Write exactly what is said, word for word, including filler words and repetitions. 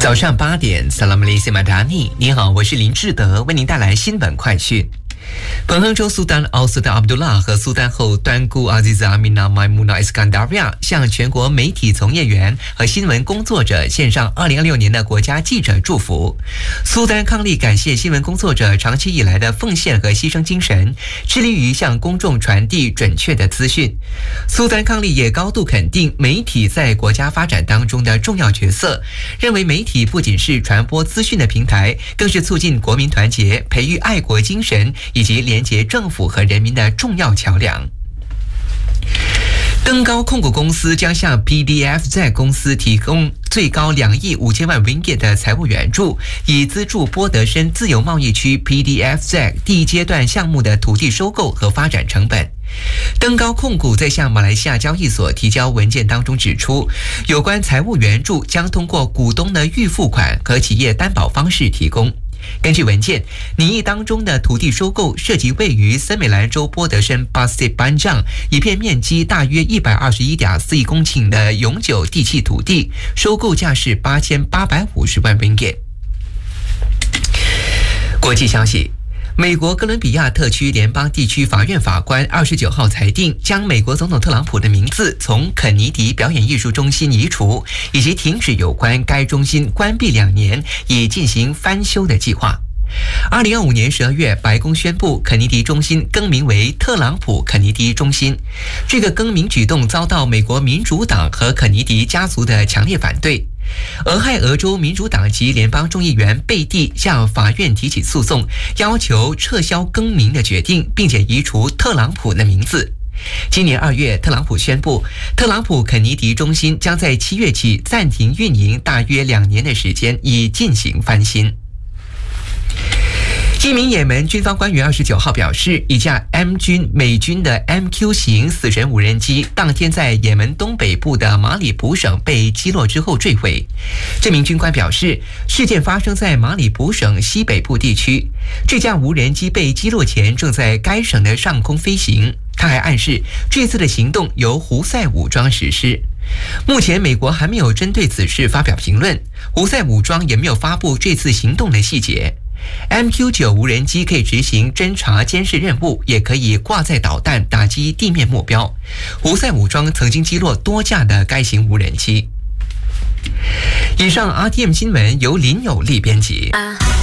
早上八点 Salam Malaysia Madani， 你好，我是林志德，为您带来新闻快讯。彭亨州苏丹奥苏丹阿卜杜拉和苏丹后端固阿兹阿米纳迈穆纳伊斯坎达维亚向全国媒体从业员和新闻工作者献上二零二六年的国家记者祝福。苏丹康利感谢新闻工作者长期以来的奉献和牺牲精神，致力于向公众传递准确的资讯。苏丹康利也高度肯定媒体在国家发展当中的重要角色，认为媒体不仅是传播资讯的平台，更是促进国民团结、培育爱国精神以及连结政府和人民的重要桥梁。登高控股公司将向 P D F Z 公司提供最高两亿五千万 ringgit 的财务援助，以资助波德申自由贸易区 P D F Z 第一阶段项目的土地收购和发展成本。登高控股在向马来西亚交易所提交文件当中指出，有关财务援助将通过股东的预付款和企业担保方式提供。根据文件，拟议当中的土地收购涉及位于森美兰州波德申巴斯班丈一片面积大约一百二十一点四亿公顷的永久地契土地，收购价是八千八百五十万 ringgit。国际消息。美国哥伦比亚特区联邦地区法院法官二十九号裁定，将美国总统特朗普的名字从肯尼迪表演艺术中心移除，以及停止有关该中心关闭两年以进行翻修的计划。二零二五年十二月，白宫宣布肯尼迪中心更名为特朗普肯尼迪中心。这个更名举动遭到美国民主党和肯尼迪家族的强烈反对。俄亥俄州民主党籍联邦众议员贝蒂向法院提起诉讼，要求撤销更名的决定，并且移除特朗普的名字。今年二月，特朗普宣布，特朗普肯尼迪中心将在七月起暂停运营大约两年的时间，以进行翻新。一名也门军方官员二十九号表示，一架 M 军美军的 M Q 型死神无人机当天在也门东北部的马里卜省被击落之后坠毁。这名军官表示，事件发生在马里卜省西北部地区，这架无人机被击落前正在该省的上空飞行。他还暗示，这次的行动由胡塞武装实施。目前美国还没有针对此事发表评论，胡塞武装也没有发布这次行动的细节。M Q 九 无人机可以执行侦察监视任务，也可以挂载导弹打击地面目标。胡塞武装曾经击落多架的该型无人机。以上 R T M 新闻由林有利编辑。